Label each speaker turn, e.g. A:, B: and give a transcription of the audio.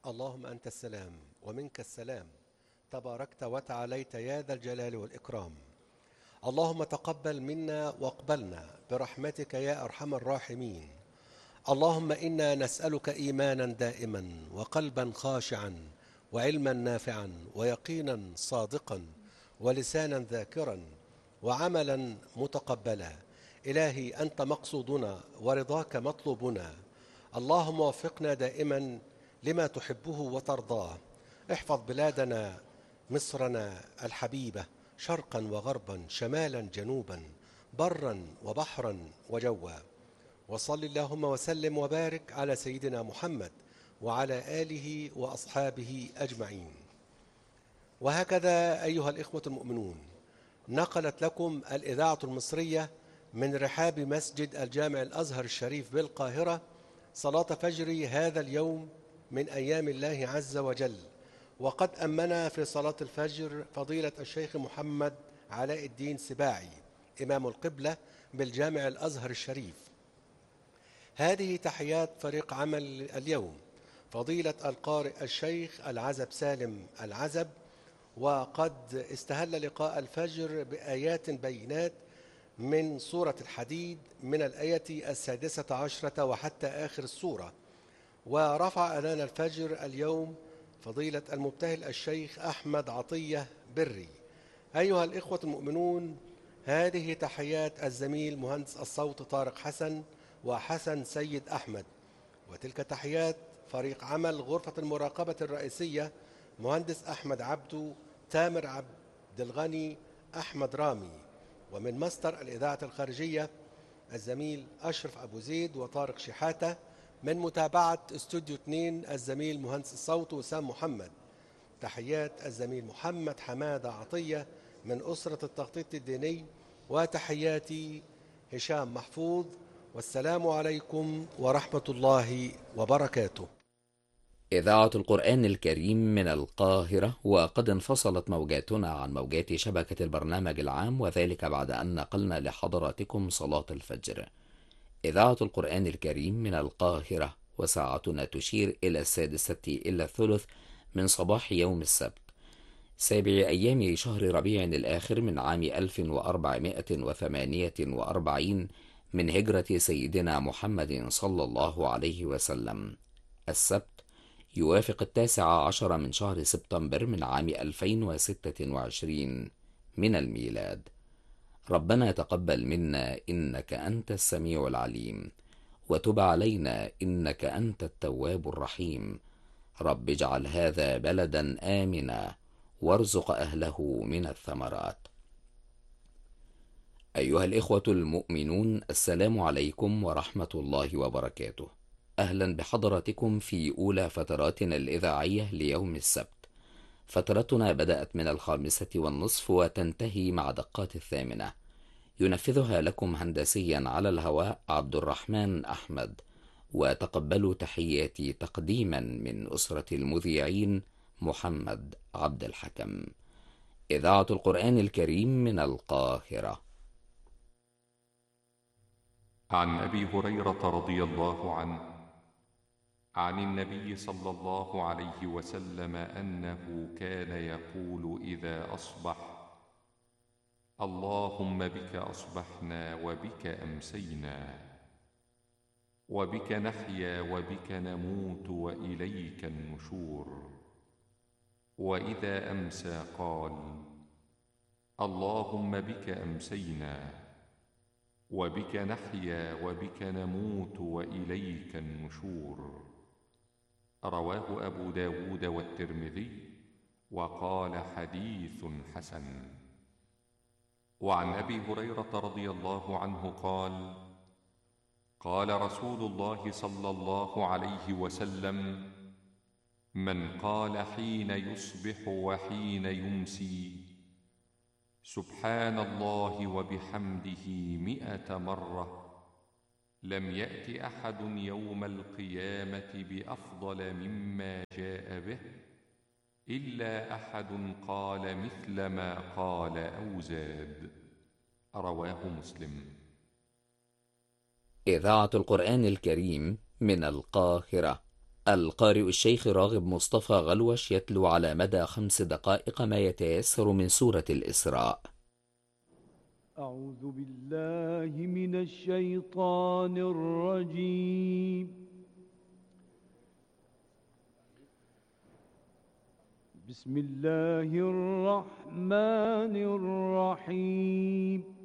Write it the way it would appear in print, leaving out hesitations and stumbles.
A: اللهم أنت السلام ومنك السلام، تباركت وتعاليت يا ذا الجلال والإكرام. اللهم تقبل منا واقبلنا برحمتك يا أرحم الراحمين. اللهم إنا نسألك إيمانا دائما وقلبا خاشعا وعلما نافعا ويقينا صادقا ولسانا ذاكرا وعملا متقبلا. إلهي أنت مقصودنا ورضاك مطلوبنا. اللهم وفقنا دائما لما تحبه وترضاه. احفظ بلادنا مصرنا الحبيبة شرقا وغربا شمالا جنوبا برا وبحرا وجوا. وصل اللهم وسلم وبارك على سيدنا محمد وعلى آله وأصحابه أجمعين. وهكذا أيها الإخوة المؤمنون، نقلت لكم الإذاعة المصرية من رحاب مسجد الجامع الأزهر الشريف بالقاهرة صلاة فجر هذا اليوم من أيام الله عز وجل. وقد أمنا في صلاة الفجر فضيلة الشيخ محمد علاء الدين سباعي إمام القبلة بالجامع الأزهر الشريف. هذه تحيات فريق عمل اليوم، فضيلة القارئ الشيخ العزب سالم العزب. وقد استهل لقاء الفجر بآيات بينات من سورة الحديد من الآية 16 وحتى آخر السورة. ورفع أذان الفجر اليوم فضيلة المبتهل الشيخ أحمد عطية بري. أيها الإخوة المؤمنون، هذه تحيات الزميل مهندس الصوت طارق حسن وحسن سيد أحمد، وتلك تحيات فريق عمل غرفة المراقبة الرئيسية مهندس أحمد عبدو، تامر عبد الغني، أحمد رامي. ومن مصدر الإذاعة الخارجية الزميل أشرف أبو زيد وطارق شحاتة. من متابعة استوديو 2 الزميل مهندس الصوت وسام محمد. تحيات الزميل محمد حمادة عطية من أسرة التخطيط الديني، وتحياتي هشام محفوظ. والسلام عليكم ورحمة الله وبركاته.
B: إذاعة القرآن الكريم من القاهرة، وقد انفصلت موجاتنا عن موجات شبكة البرنامج العام، وذلك بعد أن نقلنا لحضراتكم صلاة الفجر. إذاعة القرآن الكريم من القاهرة، وساعتنا تشير إلى 6:03 من صباح يوم السبت 7 أيام شهر ربيع الآخر من عام 1448 من هجرة سيدنا محمد صلى الله عليه وسلم. السبت يوافق 19 من شهر سبتمبر من عام 2026 من الميلاد. ربنا تقبل منا إنك أنت السميع العليم، وتب علينا إنك أنت التواب الرحيم. رب اجعل هذا بلدا آمنا وارزق أهله من الثمرات. أيها الإخوة المؤمنون، السلام عليكم ورحمة الله وبركاته. أهلا بحضراتكم في أولى فتراتنا الإذاعية ليوم السبت. فترتنا بدأت من 5:30 وتنتهي مع دقات 8. ينفذها لكم هندسيا على الهواء عبد الرحمن أحمد، وتقبلوا تحياتي تقديما من أسرة المذيعين محمد عبد الحكم. إذاعة القرآن الكريم من القاهرة.
C: عن أبي هريرة رضي الله عنه عن النبي صلى الله عليه وسلم أنه كان يقول إذا أصبح: اللهم بك أصبحنا وبك أمسينا وبك نحيا وبك نموت وإليك النشور. وإذا أمسى قال: اللهم بك أمسينا وبك نحيا وبك نموت وإليك النشور. رواه أبو داود والترمذي، وقال حديث حسن. وعن أبي هريرة رضي الله عنه قال: قال رسول الله صلى الله عليه وسلم: من قال حين يصبح وحين يمسي سبحان الله وبحمده 100 مرة، لم يأت أحد يوم القيامة بأفضل مما جاء به إلا أحد قال مثل ما قال أو زاد. رواه مسلم.
B: إذاعة القرآن الكريم من القاهرة. القارئ الشيخ راغب مصطفى غلوش يتلو على مدى 5 دقائق ما يتيسر من سورة الإسراء.
D: أعوذ بالله من الشيطان الرجيم. بسم الله الرحمن الرحيم.